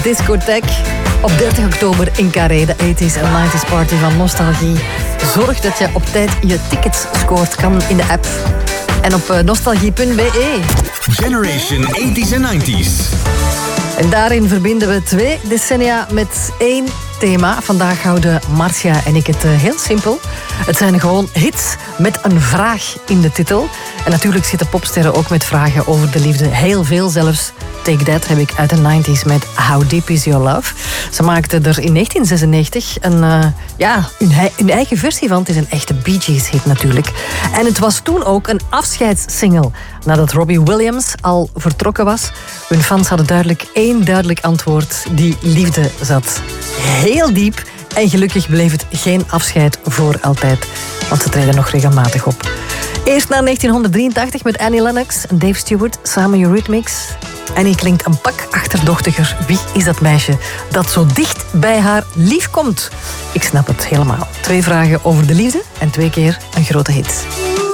Discotheek op 30 oktober in Carré, de 80s en 90s party van Nostalgie. Zorg dat je op tijd je tickets scoort, kan in de app. En op nostalgie.be. Generation 80s en 90s. En daarin verbinden we 2 decennia met 1 thema. Vandaag houden Marcia en ik het heel simpel. Het zijn gewoon hits met een vraag in de titel. En natuurlijk zitten popsterren ook met vragen over de liefde. Heel veel zelfs. Take That heb ik uit de 90s met How Deep Is Your Love. Ze maakte er in 1996 hun eigen versie van. Het is een echte Bee Gees hit natuurlijk. En het was toen ook een afscheidssingle. Nadat Robbie Williams al vertrokken was. Hun fans hadden één duidelijk antwoord. Die liefde zat heel diep. En gelukkig bleef het geen afscheid voor altijd. Want ze treden nog regelmatig op. Eerst naar 1983 met Annie Lennox en Dave Stewart samen Eurythmics. Annie klinkt een pak achterdochtiger. Wie is dat meisje dat zo dicht bij haar lief komt? Ik snap het helemaal. 2 vragen over de liefde en 2 keer een grote hit.